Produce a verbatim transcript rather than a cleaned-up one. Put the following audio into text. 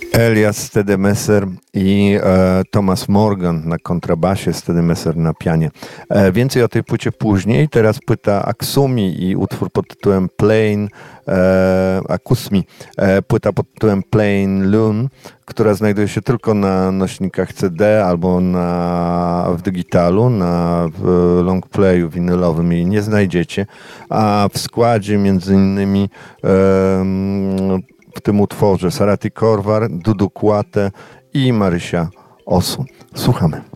Elias Stedemesser i e, Thomas Morgan na kontrabasie, Stedemesser na pianie. E, więcej o tej płycie później. Teraz płyta Aksumi i utwór pod tytułem Plain e, Akusmi. E, płyta pod tytułem Plain Loon, która znajduje się tylko na nośnikach C D albo na, w digitalu, na longplayu winylowym jej nie znajdziecie. A w składzie między innymi e, w tym utworze Sarati Korwar, Dudu Kłate i Marysia Osu. Słuchamy.